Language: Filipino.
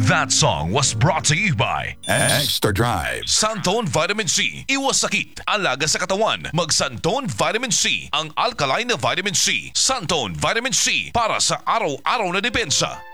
That song was brought to you by Extra Drive. Santone Vitamin C. Iwas sakit, alaga sa katawan. Mag Santone Vitamin C, ang alkaline na vitamin C. Santone Vitamin C para sa araw-araw na depensa.